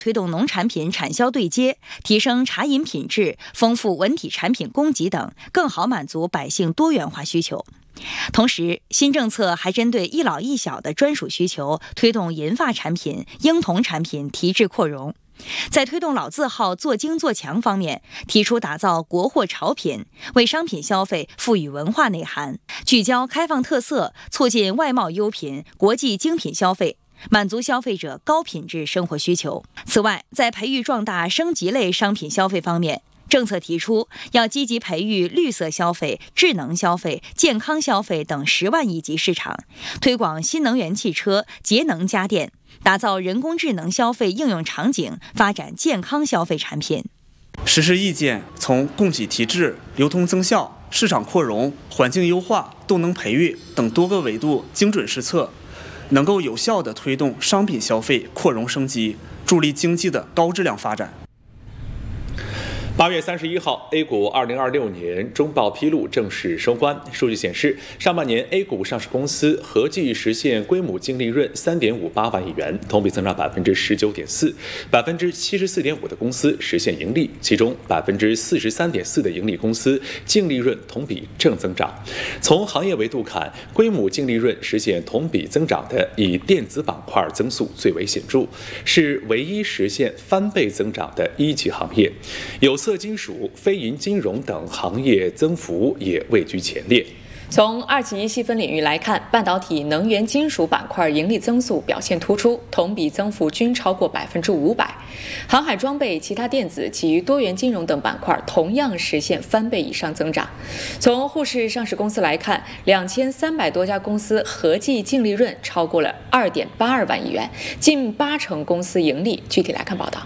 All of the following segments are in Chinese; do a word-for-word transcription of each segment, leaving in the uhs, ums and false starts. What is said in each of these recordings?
推动农产品产销对接，提升茶饮品质，丰富文体产品供给等，更好满足百姓多元化需求。同时，新政策还针对一老一小的专属需求，推动银发产品、婴童产品提质扩容。在推动老字号做精做强方面，提出打造国货潮品，为商品消费赋予文化内涵，聚焦开放特色，促进外贸优品、国际精品消费，满足消费者高品质生活需求。此外，在培育壮大升级类商品消费方面，政策提出要积极培育绿色消费、智能消费、健康消费等十万亿级市场，推广新能源汽车、节能家电，打造人工智能消费应用场景，发展健康消费产品。 实施意见从供给提质、流通增效、市场扩容、环境优化、动能培育等多个维度精准施策，能够有效地推动商品消费扩容升级，助力经济的高质量发展。 八月三十一号 ，A 股二零二六年中报披露正式收官。数据显示，上半年 A 股上市公司合计实现规模净利润三点五八万亿元，同比增长百分之十九点四，百分之七十四点五的公司实现盈利，其中百分之四十三点四的盈利公司净利润同比正增长。从行业维度看，规模净利润实现同比增长的以电子板块增速最为显著，是唯一实现翻倍增长的一级行业。有色金属、非银金融等行业增幅也位居前列。 从二级细分领域来看，半导体、能源、金属板块盈利增速表现突出，同比增幅均超过百分之五百。航海装备、其他电子及多元金融等板块同样实现翻倍以上增长。从沪市上市公司来看，两千三百多家公司合计净利润超过了二点八二万亿元，近八成公司盈利。具体来看报道。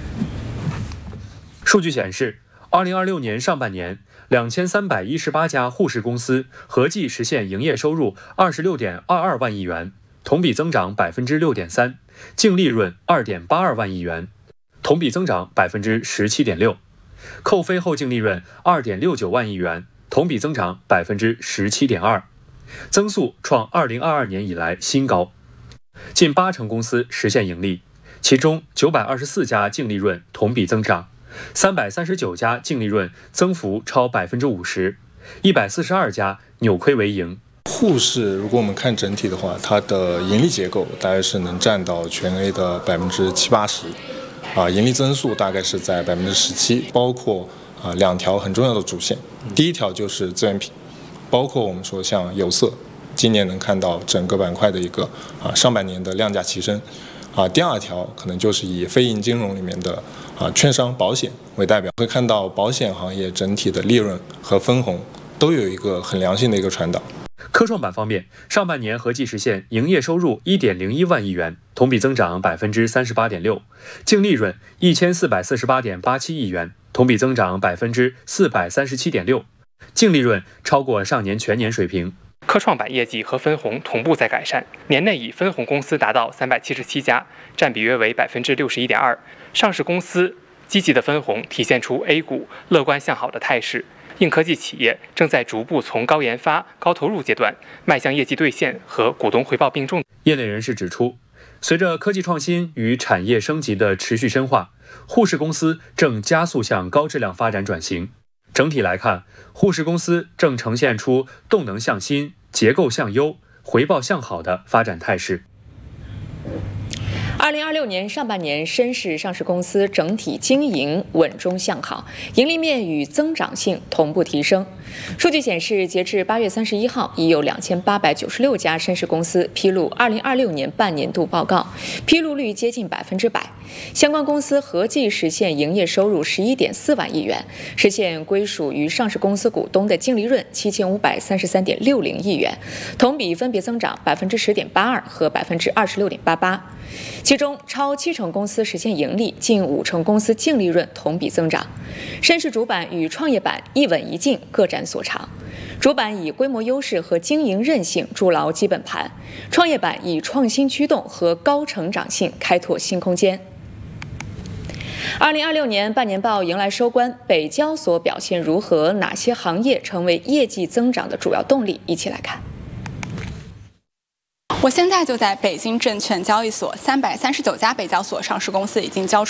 数据显示，二零二六年上半年，两千三百一十八家沪市公司合计实现营业收入二十六点二二万亿元，同比增长百分之六点三，净利润二点八二万亿元，同比增长百分之十七点六，扣非后净利润二点六九万亿元，同比增长百分之十七点二，增速创二零二二年以来新高。近八成公司实现盈利，其中九百二十四家净利润同比增长。三百三十九家净利润增幅超百分之五十，一百四十二家扭亏为盈。 沪市如果我们看整体的话，它的盈利结构大概是能占到全 A 的百分之七八十，啊，盈利增速大概是在百分之十七，包括啊两条很重要的主线。第一条就是资源品，包括我们说像有色，今年能看到整个板块的一个啊上半年的量价齐升。啊，第二条可能就是以非银金融里面的啊券商、保险为代表，会看到保险行业整体的利润和分红都有一个很良性的一个传导。 科创板方面，上半年合计实现营业收入一点零一万亿元，同比增长百分之三十八点六，净利润一千四百四十八点八七亿元，同比增长百分之四百三十七点六，净利润超过上年全年水平。 科创板业绩和分红同步在改善，年内以分红公司达到三百七十七家，占比约为百分之六十一点二。上市公司积极的分红体现出 A 股乐观向好的态势。硬科技企业正在逐步从高研发、高投入阶段迈向业绩兑现和股东回报并重。 业内人士指出，随着科技创新与产业升级的持续深化，沪市公司正加速向高质量发展转型。整体来看，沪市公司正呈现出动能向新、结构向优、回报向好的发展态势。 二零二六年上半年，深市上市公司整体经营稳中向好，盈利面与增长性同步提升。数据显示，截至八月三十一号，已有两千八百九十六家深市公司披露二零二六年半年度报告，披露率接近百分之百。相关公司合计实现营业收入十一点四万亿元，实现归属于上市公司股东的净利润七千五百三十三点六零亿元，同比分别增长百分之十点八二和百分之二十六点八八。其中，超七成公司实现盈利，近五成公司净利润同比增长。深市主板与创业板一稳一静，各占所长。主板以规模优势和经营韧性筑牢基本盘，创业板以创新驱动和高成长性开拓新空间。二零二六年半年报迎来收官，北交所表现如何？哪些行业成为业绩增长的主要动力？一起来看。 我现在就在北京证券交易所，三百三十九家北交所上市公司已经交出